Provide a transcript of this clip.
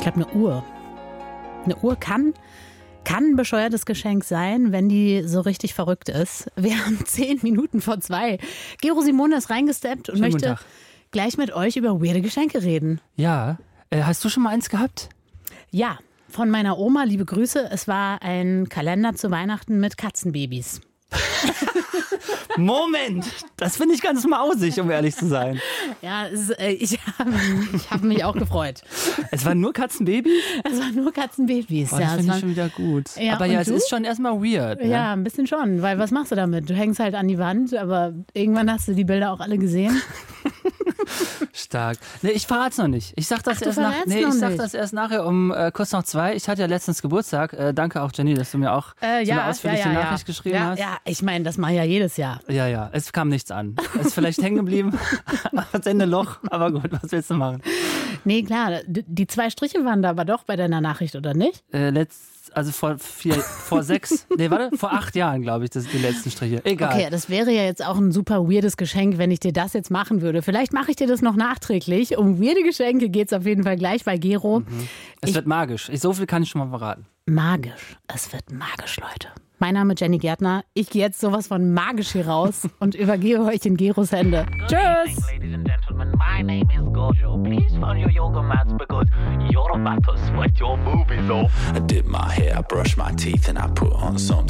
Ich glaube, eine Uhr. Eine Uhr kann ein bescheuertes Geschenk sein, wenn die so richtig verrückt ist. Wir haben 2:10. Gero Simone ist reingesteppt und möchte gleich mit euch über weirde Geschenke reden. Ja, hast du schon mal eins gehabt? Ja, von meiner Oma, liebe Grüße. Es war ein Kalender zu Weihnachten mit Katzenbabys. Moment, das finde ich ganz mausig, um ehrlich zu sein. Ja, ich hab mich auch gefreut. Es waren nur Katzenbabys? Es waren nur Katzenbabys. Das finde ich schon wieder gut. Ja, aber ja, es ist schon erstmal weird. Ne? Ja, ein bisschen schon, weil was machst du damit? Du hängst halt an die Wand, aber irgendwann hast du die Bilder auch alle gesehen. Stark. Nee, ich verrate es noch nicht. Ich sag das erst nachher um kurz nach 2. Ich hatte ja letztens Geburtstag. Danke auch, Jenny, dass du mir auch so eine ausführliche Nachricht geschrieben hast. Ja, ich meine, das mache ich ja jedes Jahr. Ja, es kam nichts an. Es ist vielleicht hängen geblieben, das Ende Loch, aber gut, was willst du machen? Nee, klar, die 2 Striche waren da aber doch bei deiner Nachricht, oder nicht? vor 8 Jahren, glaube ich, das sind die letzten Striche. Egal. Okay, das wäre ja jetzt auch ein super weirdes Geschenk, wenn ich dir das jetzt machen würde. Vielleicht mache ich dir das noch nachträglich. Um weirde Geschenke geht es auf jeden Fall gleich bei Gero. Es wird magisch. So viel kann ich schon mal verraten. Magisch. Es wird magisch, Leute. Mein Name ist Jenny Gärtner. Ich gehe jetzt sowas von magisch hier raus und übergebe euch in Geros Hände. Tschüss! Ladies and gentlemen, my name is Gojo. Please follow your yoga mats because you're about to sweat your boobies off. I did my hair, I brushed my teeth and I put on some